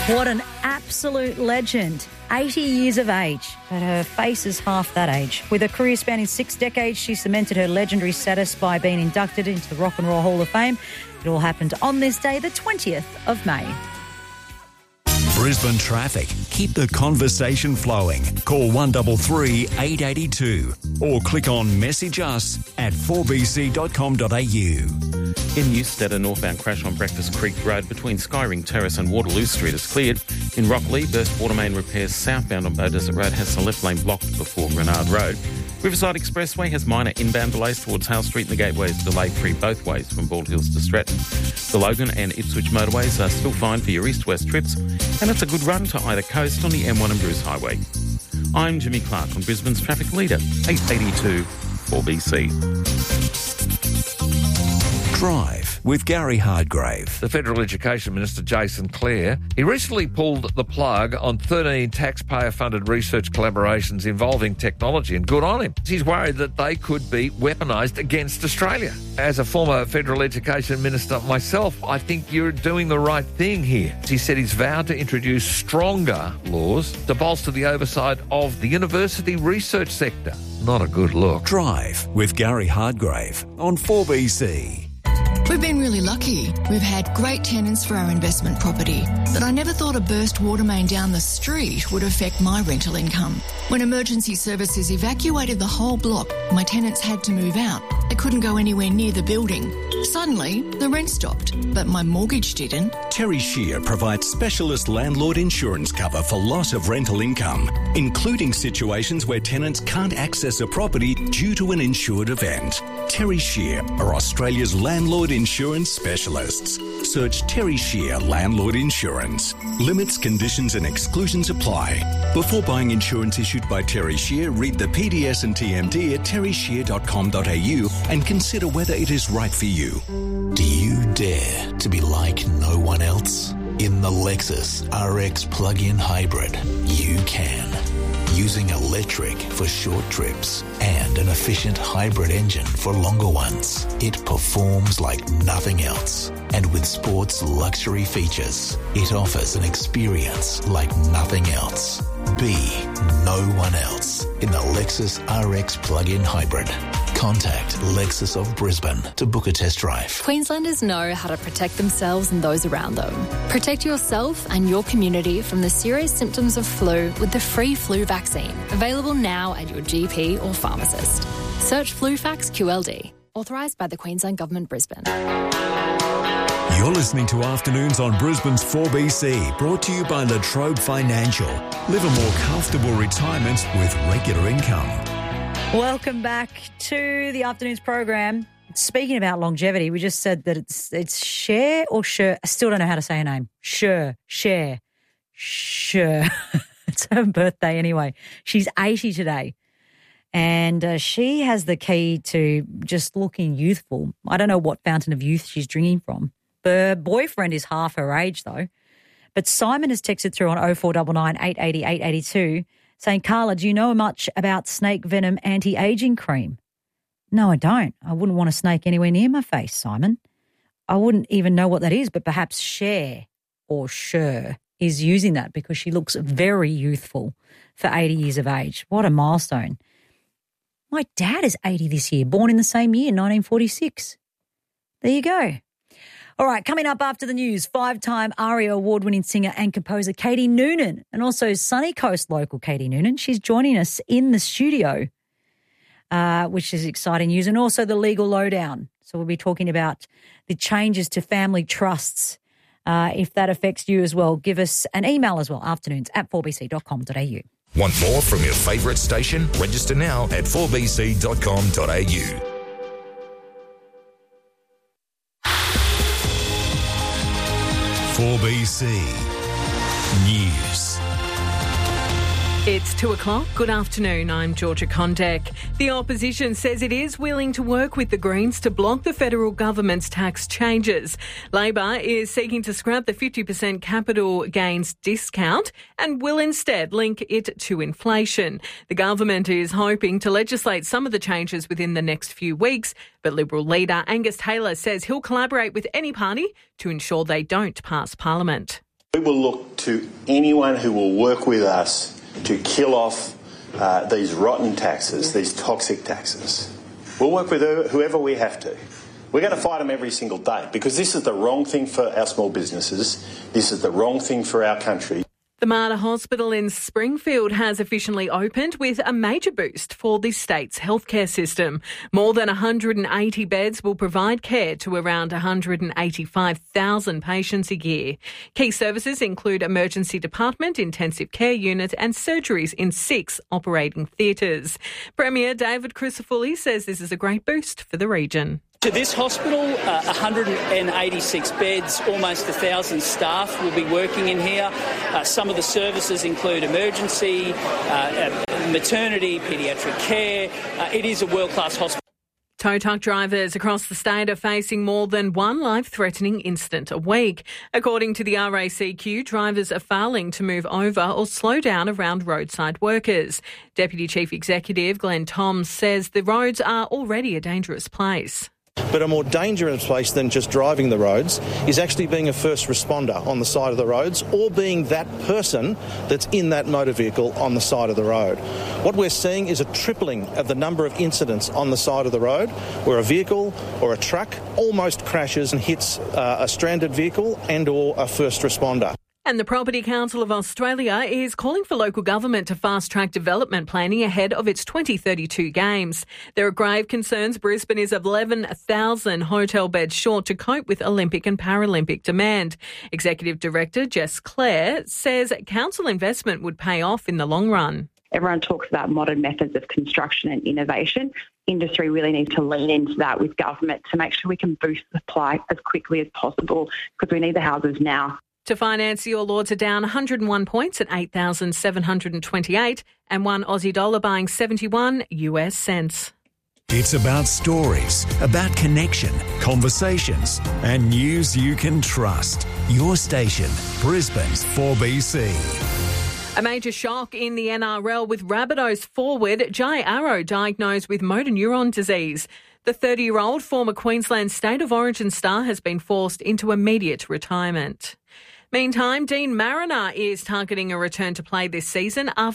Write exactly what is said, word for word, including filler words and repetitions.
What an absolute legend. eighty years of age, but her face is half that age. With a career spanning six decades, she cemented her legendary status by being inducted into the Rock and Roll Hall of Fame. It all happened on this day, the twentieth of May. Brisbane traffic. Keep the conversation flowing. Call one three three, eight eight two or click on message us at four b c dot com dot a u. In Newstead, a northbound crash on Breakfast Creek Road between Skyring Terrace and Waterloo Street is cleared. In Rockley, burst water main repairs southbound on Bow Desert Road has the left lane blocked before Grenard Road. Riverside Expressway has minor inbound delays towards Hale Street and the gateway is delayed free both ways from Bald Hills to Stretton. The Logan and Ipswich motorways are still fine for your east-west trips and it's a good run to either coast on the M one and Bruce Highway. I'm Jimmy Clark on Brisbane's traffic leader, eight eighty-two four B C. Drive with Gary Hardgrave. The Federal Education Minister, Jason Clare, he recently pulled the plug on thirteen taxpayer-funded research collaborations involving technology, and good on him. He's worried that they could be weaponised against Australia. As a former Federal Education Minister myself, I think you're doing the right thing here. He said he's vowed to introduce stronger laws to bolster the oversight of the university research sector. Not a good look. Drive with Gary Hardgrave on four B C. We've been really lucky. We've had great tenants for our investment property, but I never thought a burst water main down the street would affect my rental income. When emergency services evacuated the whole block, my tenants had to move out. They couldn't go anywhere near the building. Suddenly, the rent stopped, but my mortgage didn't. Terry Shear provides specialist landlord insurance cover for loss of rental income, including situations where tenants can't access a property due to an insured event. Terry Shear are Australia's landlord insurance specialists. Search Terry Shear Landlord Insurance. Limits, conditions and exclusions apply. Before buying insurance issued by Terry Shear, read the P D S and T M D at terry shear dot com dot a u and consider whether it is right for you. Do you dare to be like no one else? In the Lexus R X plug-in hybrid, you can. Using electric for short trips and an efficient hybrid engine for longer ones, it performs like nothing else. And with sports luxury features, it offers an experience like nothing else. Be no one else in the Lexus R X plug-in hybrid. Contact Lexus of Brisbane to book a test drive. Queenslanders know how to protect themselves and those around them. Protect yourself and your community from the serious symptoms of flu with the free flu vaccine, available now at your G P or pharmacist. Search FluFax Q L D, authorised by the Queensland Government, Brisbane. You're listening to Afternoons on Brisbane's four B C, brought to you by La Trobe Financial. Live a more comfortable retirement with regular income. Welcome back to the Afternoons program. Speaking about longevity, we just said that it's it's Cher or Cher. I still don't know how to say her name. Cher, Cher, Cher. It's her birthday anyway. She's eighty today. And uh, she has the key to just looking youthful. I don't know what fountain of youth she's drinking from. Her boyfriend is half her age though. But Simon has texted through on oh four nine nine, eight eight oh, eight eight two saying, Carla, do you know much about snake venom anti-aging cream? No, I don't. I wouldn't want a snake anywhere near my face, Simon. I wouldn't even know what that is, but perhaps Cher or Cher is using that because she looks very youthful for eighty years of age. What a milestone. My dad is eighty this year, born in the same year, nineteen forty-six. There you go. All right, coming up after the news, five-time ARIA award-winning singer and composer Katie Noonan, and also Sunny Coast local Katie Noonan. She's joining us in the studio, uh, which is exciting news, and also the legal lowdown. So we'll be talking about the changes to family trusts. Uh, if that affects you as well, give us an email as well, afternoons at four b c dot com dot a u. Want more from your favourite station? Register now at four b c dot com dot a u. four B C News. It's two o'clock. Good afternoon. I'm Georgia Condek. The opposition says it is willing to work with the Greens to block the federal government's tax changes. Labor is seeking to scrap the fifty percent capital gains discount and will instead link it to inflation. The government is hoping to legislate some of the changes within the next few weeks, but Liberal leader Angus Taylor says he'll collaborate with any party to ensure they don't pass Parliament. We will look to anyone who will work with us to kill off uh, these rotten taxes, these toxic taxes. We'll work with whoever we have to. We're going to fight them every single day because this is the wrong thing for our small businesses. This is the wrong thing for our country. The Mater Hospital in Springfield has officially opened with a major boost for the state's healthcare system. More than one hundred eighty beds will provide care to around one hundred eighty-five thousand patients a year. Key services include emergency department, intensive care unit and surgeries in six operating theatres. Premier David Crisafulli says this is a great boost for the region. To this hospital, uh, one hundred eighty-six beds, almost one thousand staff will be working in here. Uh, some of the services include emergency, uh, maternity, paediatric care. Uh, it is a world-class hospital. Tow truck drivers across the state are facing more than one life-threatening incident a week. According to the R A C Q, drivers are failing to move over or slow down around roadside workers. Deputy Chief Executive Glenn Toms says the roads are already a dangerous place. But a more dangerous place than just driving the roads is actually being a first responder on the side of the roads or being that person that's in that motor vehicle on the side of the road. What we're seeing is a tripling of the number of incidents on the side of the road where a vehicle or a truck almost crashes and hits uh, a stranded vehicle and or a first responder. And the Property Council of Australia is calling for local government to fast-track development planning ahead of its twenty thirty-two Games. There are grave concerns Brisbane is eleven thousand hotel beds short to cope with Olympic and Paralympic demand. Executive Director Jess Clare says council investment would pay off in the long run. Everyone talks about modern methods of construction and innovation. Industry really needs to lean into that with government to make sure we can boost supply as quickly as possible because we need the houses now. To finance, your Lords are down one hundred one points at eight thousand seven hundred twenty-eight and one Aussie dollar buying seventy-one U S cents. It's about stories, about connection, conversations and news you can trust. Your station, Brisbane's four B C. A major shock in the N R L with Rabbitohs forward Jai Arrow diagnosed with motor neuron disease. The thirty-year-old former Queensland State of Origin star has been forced into immediate retirement. Meantime, Dean Mariner is targeting a return to play this season after